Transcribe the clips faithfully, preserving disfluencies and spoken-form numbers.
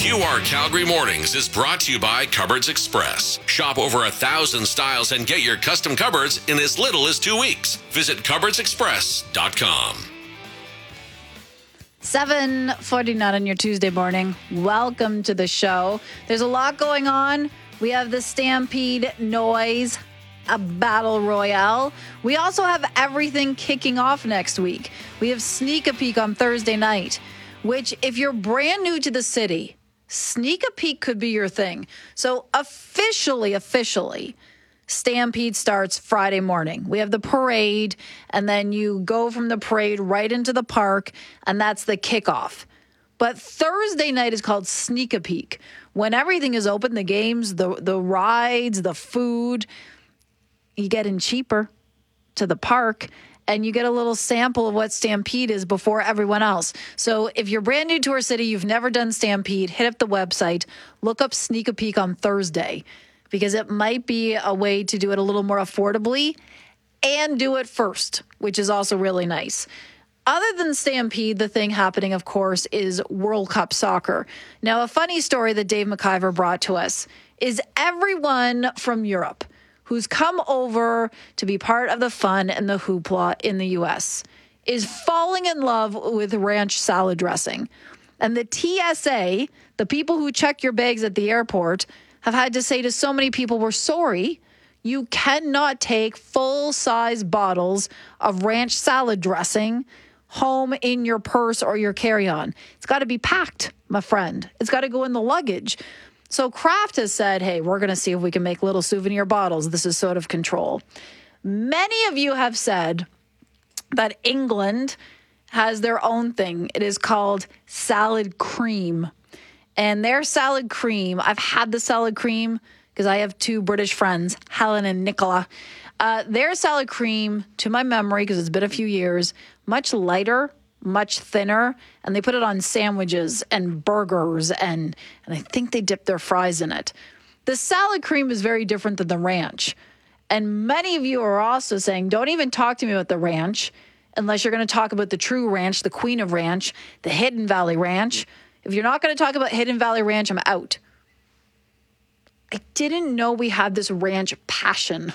Q R Calgary Mornings is brought to you by Cupboards Express. Shop over a thousand styles and get your custom cupboards in as little as two weeks. Visit cupboards express dot com. seven forty-nine on your Tuesday morning. Welcome to the show. There's a lot going on. We have the Stampede Noise, a battle royale. We also have everything kicking off next week. We have Sneak a Peek on Thursday night, which if you're brand new to the city, Sneak a Peek could be your thing. So officially, officially, Stampede starts Friday morning. We have the parade, and then you go from the parade right into the park, and that's the kickoff. But Thursday night is called Sneak a Peek. When everything is open, the games, the the rides, the food, you get in cheaper to the park, and you get a little sample of what Stampede is before everyone else. So if you're brand new to our city, you've never done Stampede, hit up the website, look up Sneak a Peek on Thursday, because it might be a way to do it a little more affordably and do it first, which is also really nice. Other than Stampede, the thing happening, of course, is World Cup soccer. Now, a funny story that Dave McIver brought to us is everyone from Europe who's come over to be part of the fun and the hoopla in the U S is falling in love with ranch salad dressing. And the T S A, the people who check your bags at the airport, have had to say to so many people, we're sorry, you cannot take full-size bottles of ranch salad dressing home in your purse or your carry-on. It's got to be packed, my friend. It's got to go in the luggage. So Kraft has said, hey, we're going to see if we can make little souvenir bottles. This is sort of control. Many of you have said that England has their own thing. It is called salad cream. And their salad cream, I've had the salad cream because I have two British friends, Helen and Nicola. Uh, their salad cream, to my memory, because it's been a few years, much lighter, much thinner, and they put it on sandwiches and burgers, and, and I think they dip their fries in it. The salad cream is very different than the ranch. And many of you are also saying, don't even talk to me about the ranch unless you're going to talk about the true ranch, the Queen of Ranch, the Hidden Valley Ranch. If you're not going to talk about Hidden Valley Ranch, I'm out. I didn't know we had this ranch passion.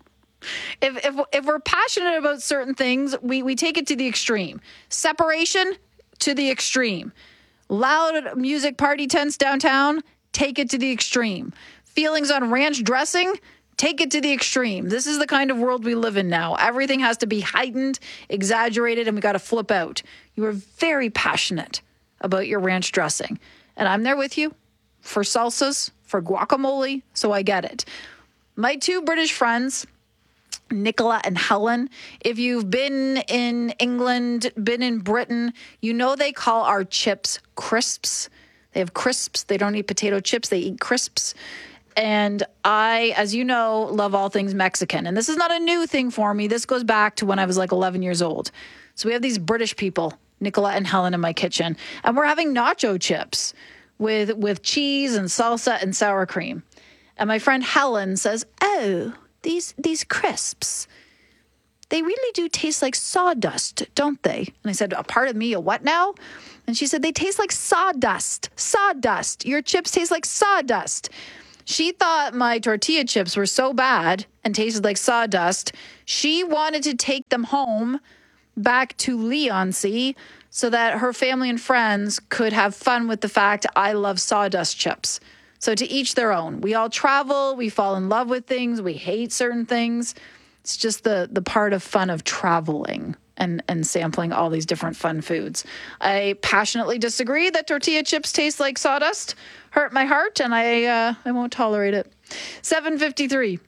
If, if if we're passionate about certain things, we, we take it to the extreme. Separation to the extreme. Loud music party tents downtown, take it to the extreme. Feelings on ranch dressing, take it to the extreme. This is the kind of world we live in now. Everything has to be heightened, exaggerated, and we got to flip out. You are very passionate about your ranch dressing. And I'm there with you for salsas, for guacamole, so I get it. My two British friends, Nicola and Helen, if you've been in England, been in Britain, you know they call our chips crisps. They have crisps. They don't eat potato chips. They eat crisps. And I, as you know, love all things Mexican. And this is not a new thing for me. This goes back to when I was like eleven years old. So we have these British people, Nicola and Helen, in my kitchen. And we're having nacho chips with, with cheese and salsa and sour cream. And my friend Helen says, oh, These these crisps, they really do taste like sawdust, don't they? And I said, a part of me, a what now? And she said, they taste like sawdust, sawdust. Your chips taste like sawdust. She thought my tortilla chips were so bad and tasted like sawdust, she wanted to take them home back to Leonsea so that her family and friends could have fun with the fact I love sawdust chips. So to each their own. We all travel. We fall in love with things. We hate certain things. It's just the the part of fun of traveling and, and sampling all these different fun foods. I passionately disagree that tortilla chips taste like sawdust. Hurt my heart, and I uh, I won't tolerate it. seven fifty-three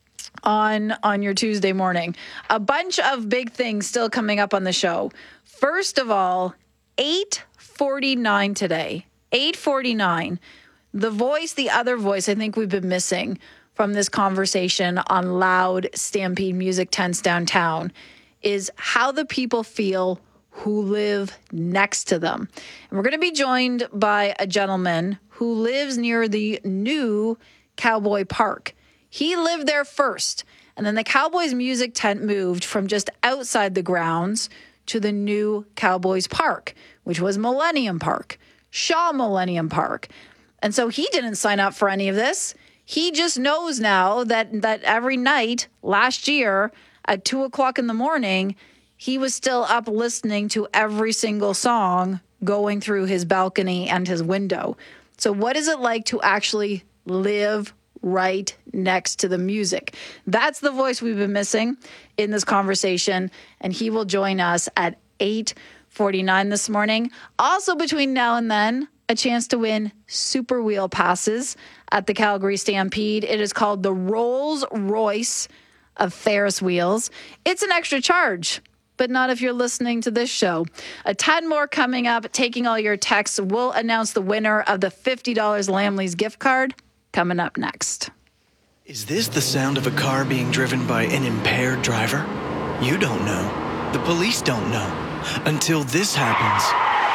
on, on your Tuesday morning. A bunch of big things still coming up on the show. First of all, eight forty-nine today. eight forty-nine. The voice, the other voice I think we've been missing from this conversation on loud Stampede music tents downtown is how the people feel who live next to them. And we're going to be joined by a gentleman who lives near the new Cowboy Park. He lived there first, and then the Cowboys music tent moved from just outside the grounds to the new Cowboys Park, which was Millennium Park, Shaw Millennium Park. And so he didn't sign up for any of this. He just knows now that that every night last year at two o'clock in the morning, he was still up listening to every single song going through his balcony and his window. So what is it like to actually live right next to the music? That's the voice we've been missing in this conversation, and he will join us at eight forty-nine this morning. Also between now and then, a chance to win Super Wheel passes at the Calgary Stampede. It is called the Rolls Royce of Ferris wheels. It's an extra charge, but not if you're listening to this show. A ton more coming up. Taking all your texts, we'll announce the winner of the fifty dollars Lamley's gift card coming up next. Is this the sound of a car being driven by an impaired driver? You don't know. The police don't know. Until this happens.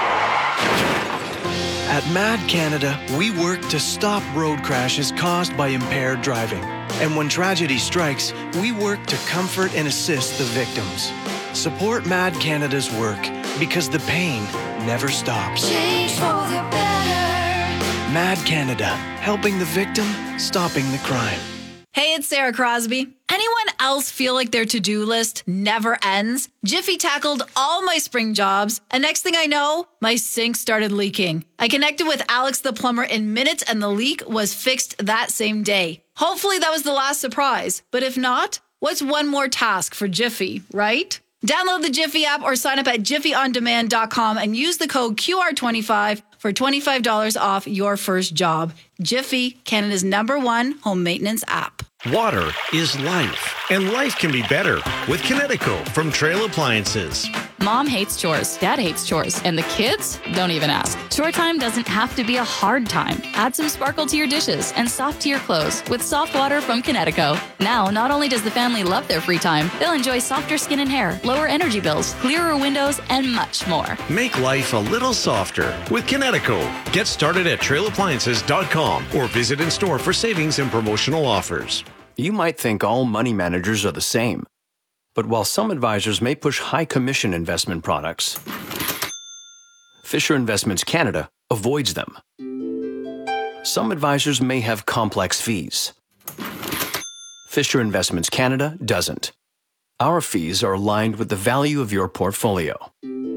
At Mad Canada, we work to stop road crashes caused by impaired driving. And when tragedy strikes, we work to comfort and assist the victims. Support Mad Canada's work because the pain never stops. Change for the better. Mad Canada, helping the victim, stopping the crime. Hey, it's Sarah Crosby. Anyone else feel like their to-do list never ends? Jiffy tackled all my spring jobs, and next thing I know, my sink started leaking. I connected with Alex the plumber in minutes, and the leak was fixed that same day. Hopefully that was the last surprise, but if not, what's one more task for Jiffy, right? Download the Jiffy app or sign up at jiffy on demand dot com and use the code Q R twenty-five for twenty-five dollars off your first job. Jiffy, Canada's number one home maintenance app. Water is life, and life can be better with Kinetico from Trail Appliances. Mom hates chores, Dad hates chores, and the kids don't even ask. Chore time doesn't have to be a hard time. Add some sparkle to your dishes and soft to your clothes with soft water from Kinetico. Now, not only does the family love their free time, they'll enjoy softer skin and hair, lower energy bills, clearer windows, and much more. Make life a little softer with Kinetico. Get started at trail appliances dot com or visit in store for savings and promotional offers. You might think all money managers are the same. But while some advisors may push high commission investment products, Fisher Investments Canada avoids them. Some advisors may have complex fees. Fisher Investments Canada doesn't. Our fees are aligned with the value of your portfolio.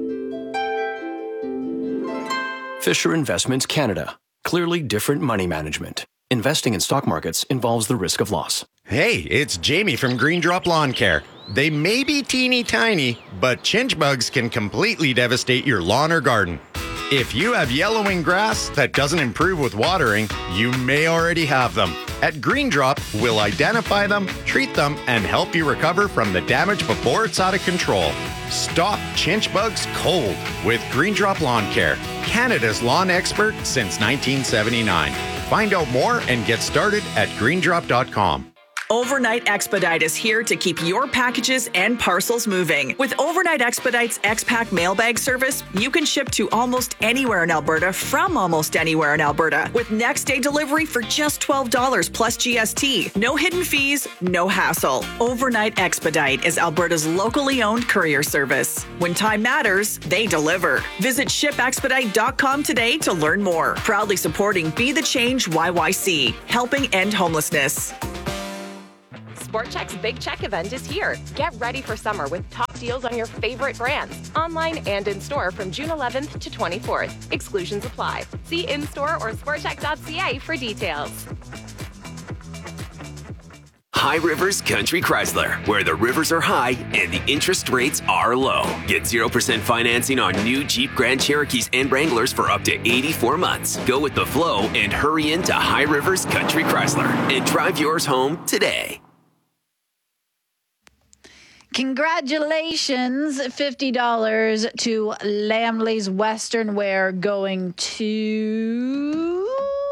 Fisher Investments Canada. Clearly different money management. Investing in stock markets involves the risk of loss. Hey, it's Jamie from Green Drop Lawn Care. They may be teeny tiny, but chinch bugs can completely devastate your lawn or garden. If you have yellowing grass that doesn't improve with watering, you may already have them. At Green Drop, we'll identify them, treat them, and help you recover from the damage before it's out of control. Stop chinch bugs cold with Green Drop Lawn Care, Canada's lawn expert since nineteen seventy-nine. Find out more and get started at green drop dot com. Overnight Expedite is here to keep your packages and parcels moving. With Overnight Expedite's X-Pack mailbag service, you can ship to almost anywhere in Alberta from almost anywhere in Alberta with next day delivery for just twelve dollars plus G S T. No hidden fees, no hassle. Overnight Expedite is Alberta's locally owned courier service. When time matters, they deliver. Visit ship expedite dot com today to learn more. Proudly supporting Be the Change Y Y C, helping end homelessness. SportCheck's Big Check event is here. Get ready for summer with top deals on your favorite brands, online and in store from June eleventh to twenty-fourth. Exclusions apply. See in-store or sportcheck dot c a for details. High Rivers Country Chrysler, where the rivers are high and the interest rates are low. Get zero percent financing on new Jeep Grand Cherokees and Wranglers for up to eighty-four months. Go with the flow and hurry into High Rivers Country Chrysler and drive yours home today. Congratulations, fifty dollars to Lamley's Western Wear going to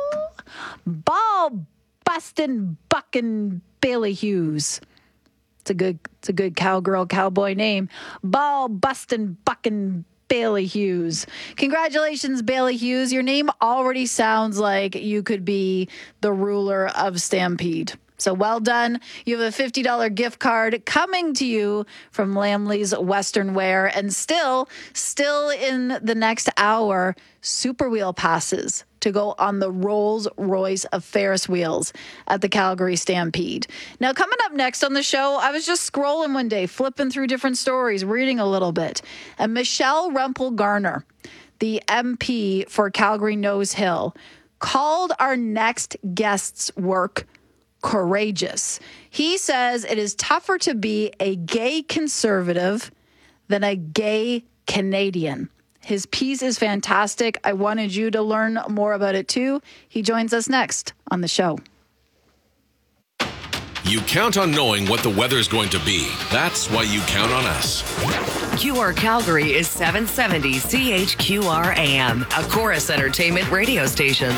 Ball Bustin' Buckin' Bailey Hughes. It's a good, it's a good cowgirl, cowboy name. Ball Bustin' Buckin' Bailey Hughes. Congratulations, Bailey Hughes. Your name already sounds like you could be the ruler of Stampede. So well done. You have a fifty dollars gift card coming to you from Lamley's Western Wear. And still, still in the next hour, Super Wheel passes to go on the Rolls-Royce of Ferris wheels at the Calgary Stampede. Now, coming up next on the show, I was just scrolling one day, flipping through different stories, reading a little bit. And Michelle Rumpel-Garner, the M P for Calgary Nose Hill, called our next guest's work courageous. He says it is tougher to be a gay conservative than a gay Canadian. His piece is fantastic. I wanted you to learn more about it too. He joins us next on the show. You count on knowing what the weather's going to be. That's why you count on us. Q R Calgary is seven seventy C H Q R A M, a Chorus Entertainment radio station.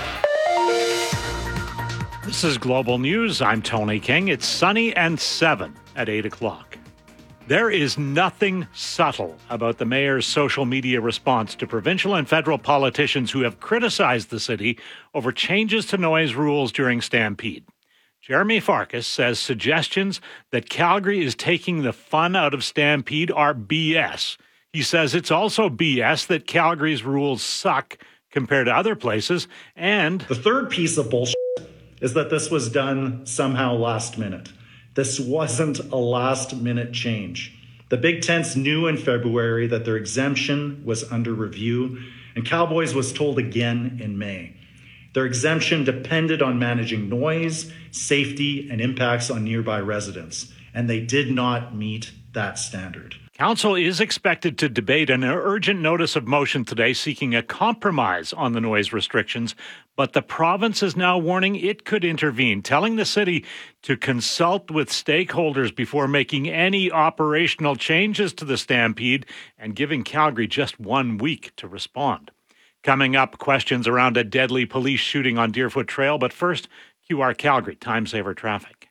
This is Global News. I'm Tony King. It's sunny and seven at eight o'clock. There is nothing subtle about the mayor's social media response to provincial and federal politicians who have criticized the city over changes to noise rules during Stampede. Jeremy Farkas says suggestions that Calgary is taking the fun out of Stampede are B S. He says it's also B S that Calgary's rules suck compared to other places. And the third piece of bullshit is that this was done somehow last minute. This wasn't a last minute change. The Big Tents knew in February that their exemption was under review, and Cowboys was told again in May. Their exemption depended on managing noise, safety, and impacts on nearby residents, and they did not meet that standard. Council is expected to debate an urgent notice of motion today seeking a compromise on the noise restrictions, but the province is now warning it could intervene, telling the city to consult with stakeholders before making any operational changes to the Stampede and giving Calgary just one week to respond. Coming up, questions around a deadly police shooting on Deerfoot Trail, but first, Q R Calgary Time Saver Traffic.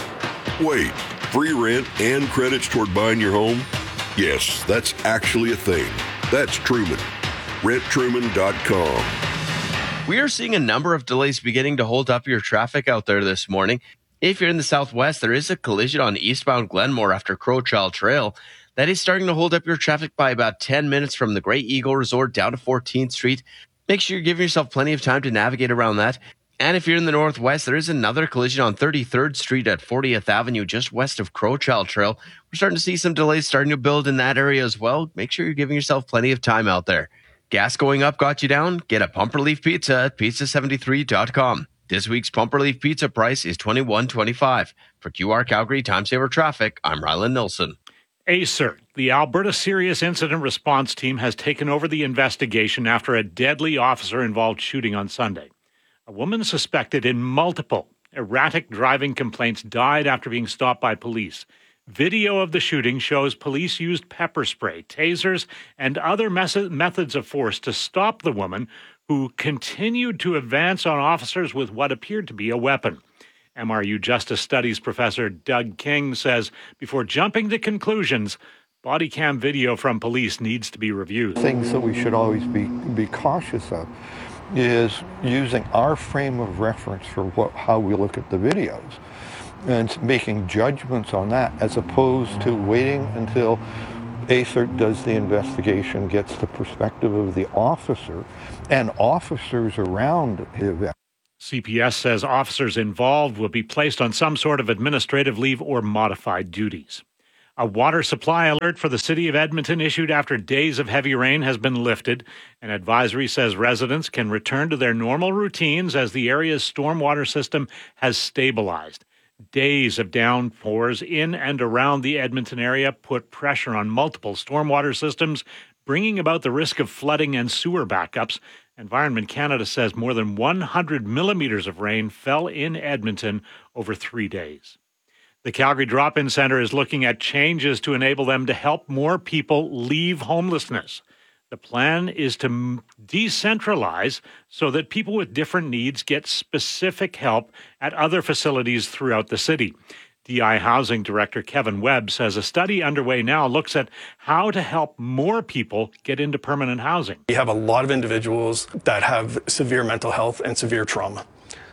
Wait, free rent and credits toward buying your home? Yes, that's actually a thing. That's Truman. rent truman dot com. We are seeing a number of delays beginning to hold up your traffic out there this morning. If you're in the southwest, there is a collision on eastbound Glenmore after Crowchild Trail. That is starting to hold up your traffic by about ten minutes from the Great Eagle Resort down to fourteenth Street. Make sure you're giving yourself plenty of time to navigate around that. And if you're in the northwest, there is another collision on thirty-third Street at fortieth Avenue, just west of Crowchild Trail. We're starting to see some delays starting to build in that area as well. Make sure you're giving yourself plenty of time out there. Gas going up got you down? Get a Pumper Leaf Pizza at pizza seventy-three dot com. This week's Pumper Leaf Pizza price is twenty-one twenty-five. For Q R Calgary Time Saver Traffic, I'm Ryland Nilsson. ACERT, the Alberta Serious Incident Response Team, has taken over the investigation after a deadly officer-involved shooting on Sunday. A woman suspected in multiple erratic driving complaints died after being stopped by police. Video of the shooting shows police used pepper spray, tasers, and other mes- methods of force to stop the woman, who continued to advance on officers with what appeared to be a weapon. M R U Justice Studies professor Doug King says before jumping to conclusions, body cam video from police needs to be reviewed. Things that we should always be, be cautious of is using our frame of reference for what, how we look at the videos and making judgments on that, as opposed to waiting until ACERT does the investigation, gets the perspective of the officer and officers around the event. C P S says officers involved will be placed on some sort of administrative leave or modified duties. A water supply alert for the city of Edmonton issued after days of heavy rain has been lifted. An advisory says residents can return to their normal routines as the area's stormwater system has stabilized. Days of downpours in and around the Edmonton area put pressure on multiple stormwater systems, bringing about the risk of flooding and sewer backups. Environment Canada says more than one hundred millimeters of rain fell in Edmonton over three days. The Calgary Drop-In Centre is looking at changes to enable them to help more people leave homelessness. The plan is to decentralize so that people with different needs get specific help at other facilities throughout the city. D I Housing Director Kevin Webb says a study underway now looks at how to help more people get into permanent housing. We have a lot of individuals that have severe mental health and severe trauma.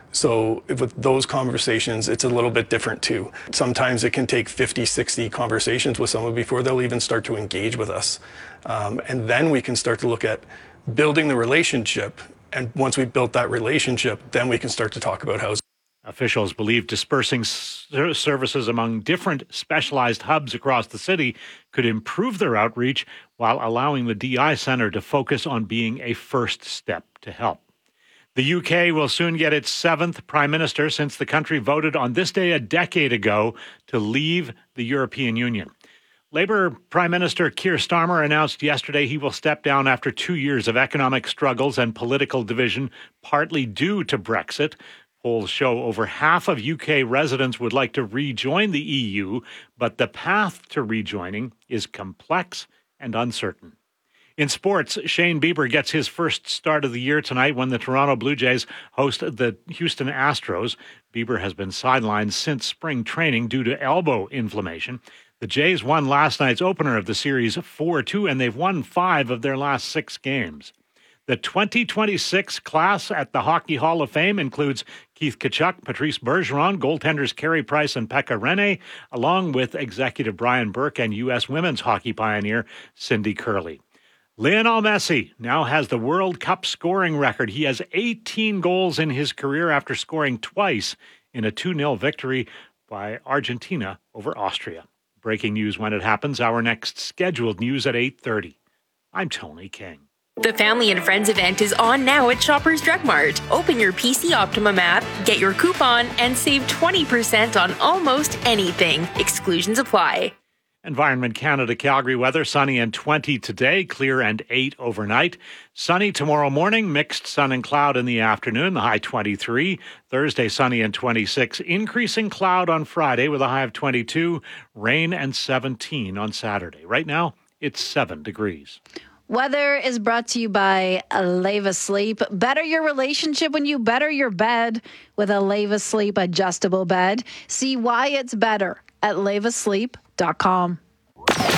So with those conversations, it's a little bit different too. Sometimes it can take fifty, sixty conversations with someone before they'll even start to engage with us. Um, and then we can start to look at building the relationship. And once we've built that relationship, then we can start to talk about housing. Officials believe dispersing ser- services among different specialized hubs across the city could improve their outreach while allowing the D I Center to focus on being a first step to help. The U K will soon get its seventh prime minister since the country voted on this day a decade ago to leave the European Union. Labour Prime Minister Keir Starmer announced yesterday he will step down after two years of economic struggles and political division, partly due to Brexit. Polls show over half of U K residents would like to rejoin the E U, but the path to rejoining is complex and uncertain. In sports, Shane Bieber gets his first start of the year tonight when the Toronto Blue Jays host the Houston Astros. Bieber has been sidelined since spring training due to elbow inflammation. The Jays won last night's opener of the series four two, and they've won five of their last six games. The twenty twenty-six class at the Hockey Hall of Fame includes Keith Tkachuk, Patrice Bergeron, goaltenders Carey Price and Pekka Rinne, along with executive Brian Burke and U S women's hockey pioneer Cindy Curley. Lionel Messi now has the World Cup scoring record. He has eighteen goals in his career after scoring twice in a two nil victory by Argentina over Austria. Breaking news when it happens. Our next scheduled news at eight thirty. I'm Tony King. The Family and Friends event is on now at Shoppers Drug Mart. Open your P C Optimum app, get your coupon, and save twenty percent on almost anything. Exclusions apply. Environment Canada Calgary weather, sunny and twenty today, clear and eight overnight. Sunny tomorrow morning, mixed sun and cloud in the afternoon, the high twenty-three. Thursday, sunny and twenty-six. Increasing cloud on Friday with a high of twenty-two. Rain and seventeen on Saturday. Right now, it's seven degrees. Weather is brought to you by Leva Sleep. Better your relationship when you better your bed with a Leva Sleep adjustable bed. See why it's better at leva sleep dot com.